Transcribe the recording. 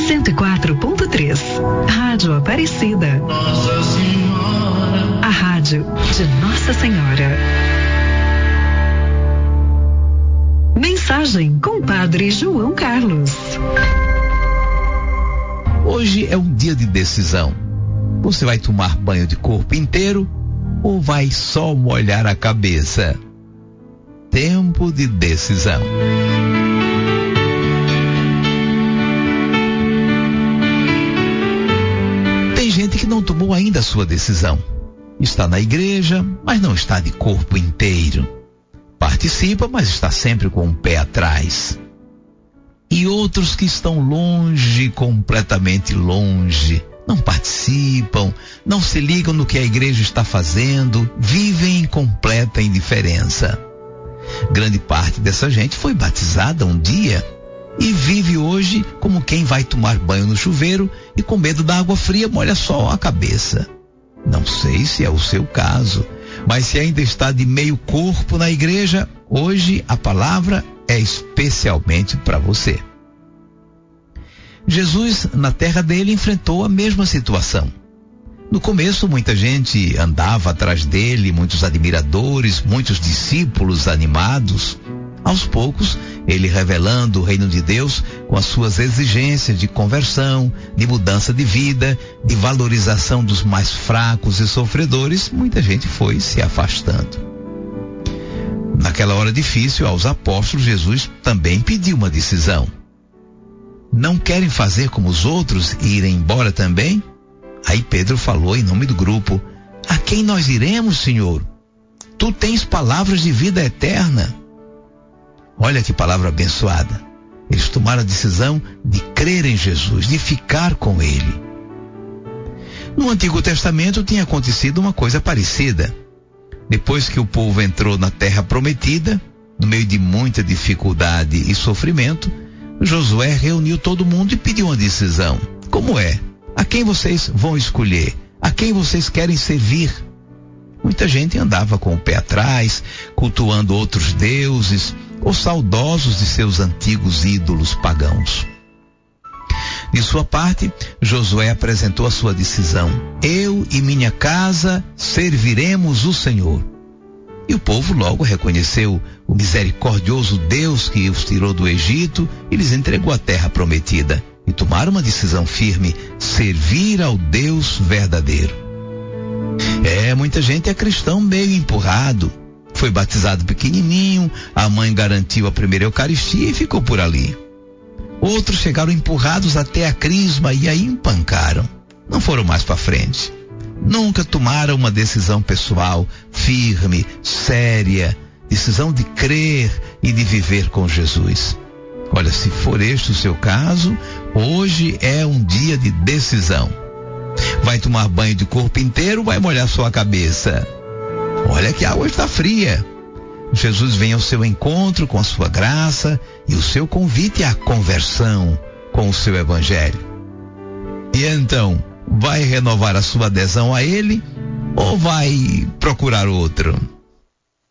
104.3. Rádio Aparecida. Nossa Senhora. A rádio de Nossa Senhora. Mensagem com Padre João Carlos. Hoje é um dia de decisão. Você vai tomar banho de corpo inteiro ou vai só molhar a cabeça? Tempo de decisão. Tem gente que não tomou ainda a sua decisão. Está na igreja, mas não está de corpo inteiro. Participa, mas está sempre com o pé atrás. E outros que estão longe, completamente longe, não participam, não se ligam no que a igreja está fazendo, vivem em completa indiferença. Grande parte dessa gente foi batizada um dia e vive hoje como quem vai tomar banho no chuveiro e com medo da água fria molha só a cabeça. Não sei se é o seu caso, mas se ainda está de meio corpo na igreja, hoje a palavra é especialmente para você. Jesus, na terra dele, enfrentou a mesma situação. No começo, muita gente andava atrás dele, muitos admiradores, muitos discípulos animados. Aos poucos, ele revelando o reino de Deus com as suas exigências de conversão, de mudança de vida, de valorização dos mais fracos e sofredores, muita gente foi se afastando. Naquela hora difícil, aos apóstolos, Jesus também pediu uma decisão. Não querem fazer como os outros e irem embora também? Aí Pedro falou em nome do grupo: a quem nós iremos, Senhor? Tu tens palavras de vida eterna. Olha que palavra abençoada. Eles tomaram a decisão de crer em Jesus, de ficar com ele. No Antigo Testamento tinha acontecido uma coisa parecida. Depois que o povo entrou na terra prometida, no meio de muita dificuldade e sofrimento, Josué reuniu todo mundo e pediu uma decisão. Como é? A quem vocês vão escolher? A quem vocês querem servir? Muita gente andava com o pé atrás, cultuando outros deuses, ou saudosos de seus antigos ídolos pagãos. De sua parte, Josué apresentou a sua decisão: eu e minha casa serviremos o Senhor. E o povo logo reconheceu o misericordioso Deus que os tirou do Egito e lhes entregou a terra prometida. E tomaram uma decisão firme: servir ao Deus verdadeiro. Muita gente é cristão meio empurrado. Foi batizado pequenininho, a mãe garantiu a primeira Eucaristia e ficou por ali. Outros chegaram empurrados até a crisma e aí empancaram. Não foram mais para frente. Nunca tomaram uma decisão pessoal, firme, séria, decisão de crer e de viver com Jesus. Olha, se for este o seu caso, hoje é um dia de decisão. Vai tomar banho de corpo inteiro ou vai molhar sua cabeça? Olha que a água está fria. Jesus vem ao seu encontro com a sua graça e o seu convite à conversão com o seu evangelho. E então, vai renovar a sua adesão a ele ou vai procurar outro?